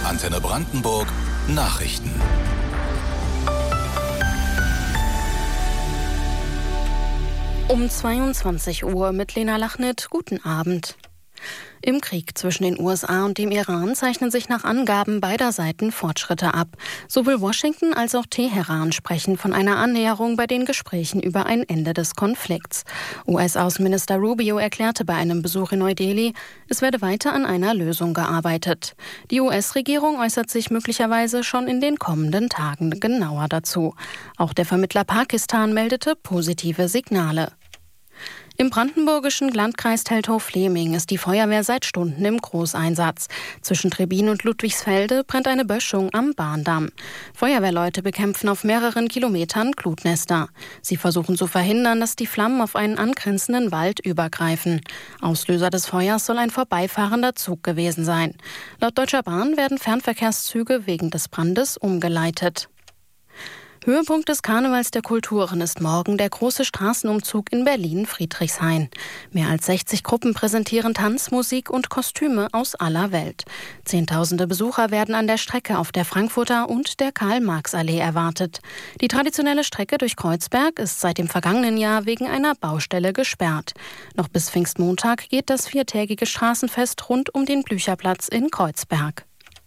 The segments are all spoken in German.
Antenne Brandenburg Nachrichten. Um 22 Uhr mit Lena Lachnit. Guten Abend. Im Krieg zwischen den USA und dem Iran zeichnen sich nach Angaben beider Seiten Fortschritte ab. Sowohl Washington als auch Teheran sprechen von einer Annäherung bei den Gesprächen über ein Ende des Konflikts. US-Außenminister Rubio erklärte bei einem Besuch in Neu-Delhi, es werde weiter an einer Lösung gearbeitet. Die US-Regierung äußert sich möglicherweise schon in den kommenden Tagen genauer dazu. Auch der Vermittler Pakistan meldete positive Signale. Im brandenburgischen Landkreis Teltow-Fleming ist die Feuerwehr seit Stunden im Großeinsatz. Zwischen Trebin und Ludwigsfelde brennt eine Böschung am Bahndamm. Feuerwehrleute bekämpfen auf mehreren Kilometern Glutnester. Sie versuchen zu verhindern, dass die Flammen auf einen angrenzenden Wald übergreifen. Auslöser des Feuers soll ein vorbeifahrender Zug gewesen sein. Laut Deutscher Bahn werden Fernverkehrszüge wegen des Brandes umgeleitet. Höhepunkt des Karnevals der Kulturen ist morgen der große Straßenumzug in Berlin-Friedrichshain. Mehr als 60 Gruppen präsentieren Tanz, Musik und Kostüme aus aller Welt. Zehntausende Besucher werden an der Strecke auf der Frankfurter und der Karl-Marx-Allee erwartet. Die traditionelle Strecke durch Kreuzberg ist seit dem vergangenen Jahr wegen einer Baustelle gesperrt. Noch bis Pfingstmontag geht das viertägige Straßenfest rund um den Blücherplatz in Kreuzberg.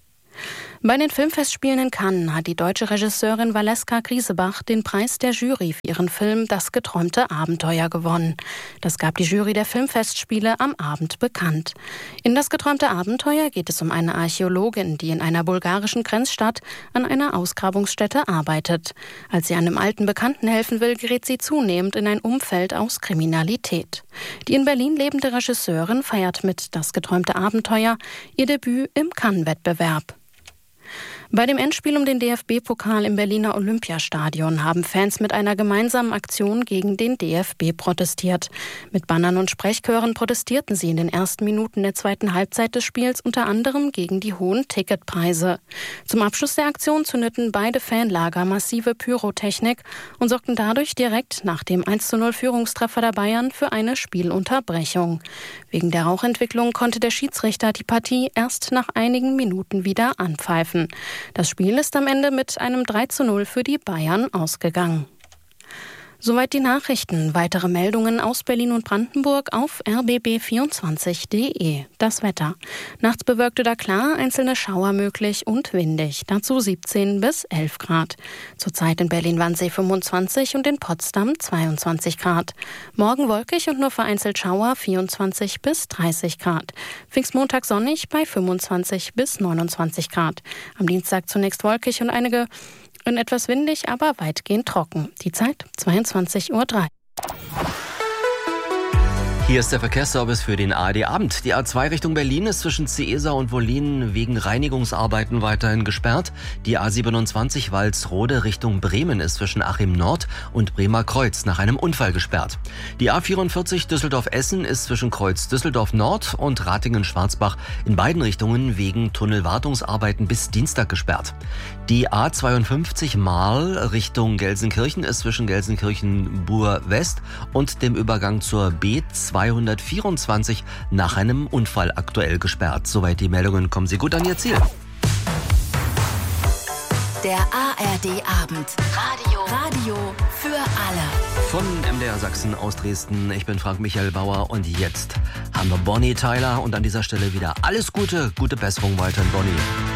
Bei den Filmfestspielen in Cannes hat die deutsche Regisseurin Valeska Griesebach den Preis der Jury für ihren Film Das geträumte Abenteuer gewonnen. Das gab die Jury der Filmfestspiele am Abend bekannt. In Das geträumte Abenteuer geht es um eine Archäologin, die in einer bulgarischen Grenzstadt an einer Ausgrabungsstätte arbeitet. Als sie einem alten Bekannten helfen will, gerät sie zunehmend in ein Umfeld aus Kriminalität. Die in Berlin lebende Regisseurin feiert mit Das geträumte Abenteuer ihr Debüt im Cannes-Wettbewerb. Bei dem Endspiel um den DFB-Pokal im Berliner Olympiastadion haben Fans mit einer gemeinsamen Aktion gegen den DFB protestiert. Mit Bannern und Sprechchören protestierten sie in den ersten Minuten der zweiten Halbzeit des Spiels unter anderem gegen die hohen Ticketpreise. Zum Abschluss der Aktion zündeten beide Fanlager massive Pyrotechnik und sorgten dadurch direkt nach dem 1:0 Führungstreffer der Bayern für eine Spielunterbrechung. Wegen der Rauchentwicklung konnte der Schiedsrichter die Partie erst nach einigen Minuten wieder anpfeifen. Das Spiel ist am Ende mit einem 3:0 für die Bayern ausgegangen. Soweit die Nachrichten. Weitere Meldungen aus Berlin und Brandenburg auf rbb24.de. Das Wetter. Nachts bewölkt oder klar, einzelne Schauer möglich und windig. Dazu 17 bis 11 Grad. Zurzeit in Berlin-Wannsee 25 und in Potsdam 22 Grad. Morgen wolkig und nur vereinzelt Schauer 24 bis 30 Grad. Pfingstmontag sonnig bei 25 bis 29 Grad. Am Dienstag zunächst wolkig und etwas windig, aber weitgehend trocken. Die Zeit 22:03 Uhr. Hier ist der Verkehrsservice für den ARD-Abend. Die A2 Richtung Berlin ist zwischen Ciesa und Wollin wegen Reinigungsarbeiten weiterhin gesperrt. Die A27 Walsrode Richtung Bremen ist zwischen Achim Nord und Bremer Kreuz nach einem Unfall gesperrt. Die A44 Düsseldorf-Essen ist zwischen Kreuz Düsseldorf Nord und Ratingen-Schwarzbach in beiden Richtungen wegen Tunnelwartungsarbeiten bis Dienstag gesperrt. Die A52 Marl Richtung Gelsenkirchen ist zwischen Gelsenkirchen-Bur-West und dem Übergang zur B224 nach einem Unfall aktuell gesperrt. Soweit die Meldungen, kommen Sie gut an Ihr Ziel. Der ARD-Abend. Radio für alle. Von MDR Sachsen aus Dresden. Ich bin Frank-Michael Bauer und jetzt haben wir Bonnie Tyler und an dieser Stelle wieder alles Gute, gute Besserung weiterhin, Bonnie.